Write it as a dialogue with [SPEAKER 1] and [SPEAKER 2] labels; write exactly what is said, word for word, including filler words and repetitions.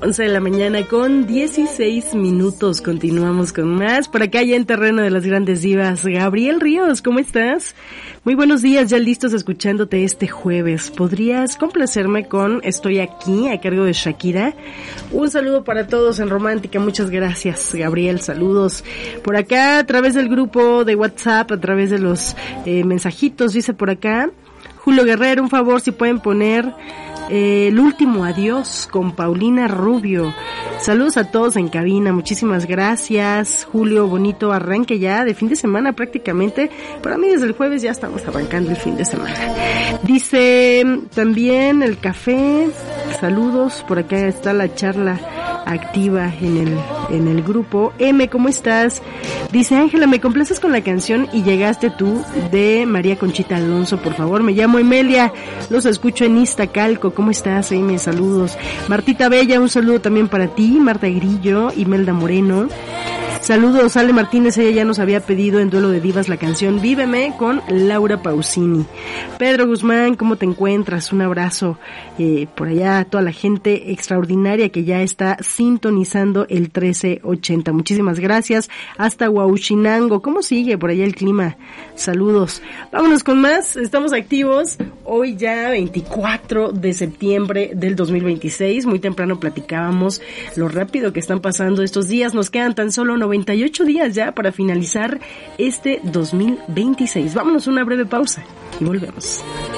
[SPEAKER 1] once de la mañana con dieciséis minutos. Continuamos con más. Por acá ya en terreno de las grandes divas. Gabriel Ríos, ¿cómo estás? Muy buenos días, ya listos escuchándote este jueves. ¿Podrías complacerme con Estoy aquí, a cargo de Shakira? Un saludo para todos en Romántica. Muchas gracias, Gabriel. Saludos. Por acá, a través del grupo de WhatsApp, a través de los eh, mensajitos, dice por acá Julio Guerrero, un favor, si pueden poner eh, El último adiós con Paulina Rubio. Saludos a todos en cabina, muchísimas gracias. Julio, bonito arranque ya de fin de semana prácticamente. Para mí desde el jueves ya estamos arrancando el fin de semana. Dice también El Café, saludos, por acá está la charla activa en el en el grupo. M, ¿cómo estás? Dice Ángela, me complaces con la canción Y llegaste tú de María Conchita Alonso, por favor. Me llamo Emelia, los escucho en Iztacalco. ¿Cómo estás, M? Saludos. Martita Bella, un saludo también para ti. Marta Grillo, Imelda Moreno. Saludos, Ale Martínez, ella ya nos había pedido en Duelo de Divas la canción Víveme con Laura Pausini. Pedro Guzmán, ¿cómo te encuentras? Un abrazo eh, por allá a toda la gente extraordinaria que ya está sintonizando el trece ochenta. Muchísimas gracias. Hasta Huauchinango, ¿cómo sigue por allá el clima? Saludos. Vámonos con más, estamos activos. Hoy ya veinticuatro de septiembre del dos mil veintiséis. Muy temprano platicábamos lo rápido que están pasando estos días. Nos quedan tan solo noventa y ocho días ya para finalizar este dos mil veintiséis. Vámonos a una breve pausa y volvemos.